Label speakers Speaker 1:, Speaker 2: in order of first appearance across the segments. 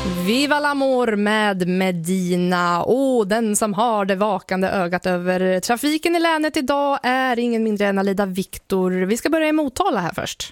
Speaker 1: Viva l'amor med Medina. Den som har det vakande ögat över trafiken i länet idag är ingen mindre än Alida Viktor. Vi ska börja i Motala här först.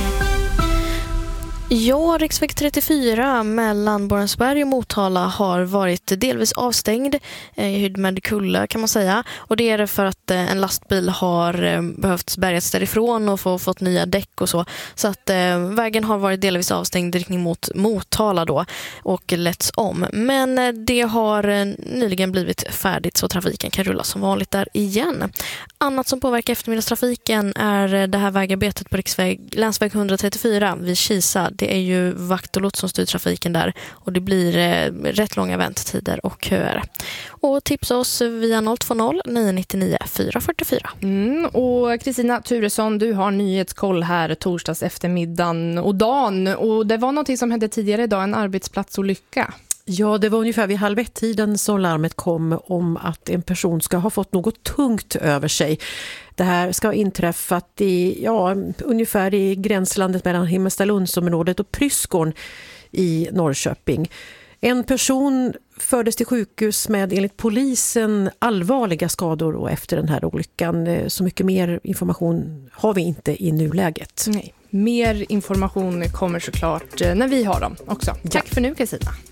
Speaker 2: Ja, riksväg 34 mellan Borensberg och Motala har varit delvis avstängd i höjd med Kulla kan man säga. Och det är det för att en lastbil har behövt bärgas därifrån och fått nya däck och så. Så att vägen har varit delvis avstängd i riktning mot Motala då och letts om. Men det har nyligen blivit färdigt så trafiken kan rulla som vanligt där igen. Annat som påverkar eftermiddagstrafiken är det här vägarbetet på länsväg 134 vid Kisa. Det är ju vakt och lots som styr trafiken där och det blir rätt långa väntetider och köer. Och tipsa oss via 020 999 444.
Speaker 1: Och Kristina Turesson, du har nyhetskoll här torsdags eftermiddagen och dagen. Och det var något som hände tidigare idag, en arbetsplatsolycka.
Speaker 3: Ja, det var ungefär vid 12:30 som larmet kom om att en person ska ha fått något tungt över sig. Det här ska ha inträffat ungefär i gränslandet mellan Himmelstalundsområdet och Pryskårn i Norrköping. En person fördes till sjukhus med enligt polisen allvarliga skador och efter den här olyckan. Så mycket mer information har vi inte i nuläget.
Speaker 1: Nej, mer information kommer såklart när vi har dem också. Tack för nu, Kristina.